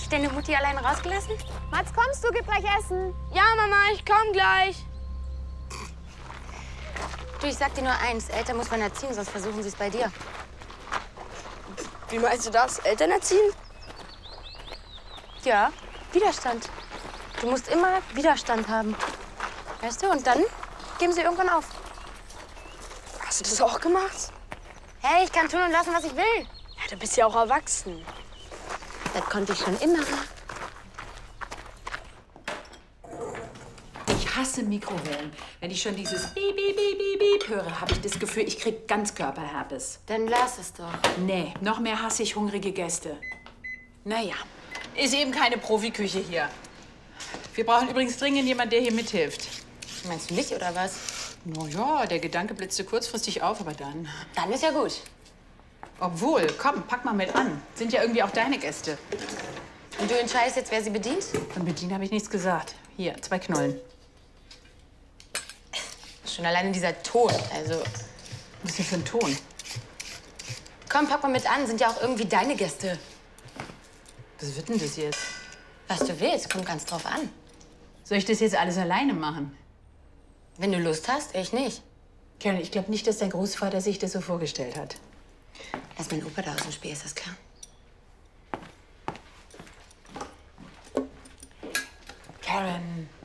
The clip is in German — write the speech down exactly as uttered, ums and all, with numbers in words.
dich deine Mutti allein rausgelassen? Mats, kommst du? Gib gleich Essen. Ja, Mama, ich komm gleich. Du, ich sag dir nur eins. Eltern muss man erziehen, sonst versuchen sie es bei dir. Wie meinst du das? Eltern erziehen? Ja, Widerstand. Du musst immer Widerstand haben. Weißt du? Und dann geben sie irgendwann auf. Hast du das auch gemacht? Hey, ich kann tun und lassen, was ich will. Ja, du bist ja auch erwachsen. Das konnte ich schon immer. Ich hasse Mikrowellen. Wenn ich schon dieses Piep, Piep, Piep, Piep, Piep höre, habe ich das Gefühl, ich krieg Ganzkörperherpes. Dann lass es doch. Nee, noch mehr hasse ich hungrige Gäste. Naja, ist eben keine Profiküche hier. Wir brauchen übrigens dringend jemanden, der hier mithilft. Meinst du mich oder was? Na ja, der Gedanke blitzte kurzfristig auf, aber dann... Dann ist ja gut. Obwohl, komm, pack mal mit an. Sind ja irgendwie auch deine Gäste. Und du entscheidest jetzt, wer sie bedient? Von bedienen habe ich nichts gesagt. Hier, zwei Knollen. Schon alleine dieser Ton, also... Was ist denn für ein Ton? Komm, pack mal mit an, sind ja auch irgendwie deine Gäste. Was wird denn das jetzt? Was du willst, kommt ganz drauf an. Soll ich das jetzt alles alleine machen? Wenn du Lust hast, ich nicht. Karen, ich glaube nicht, dass dein Großvater sich das so vorgestellt hat. Lass mein Opa da aus dem Spiel, ist das klar? Karen,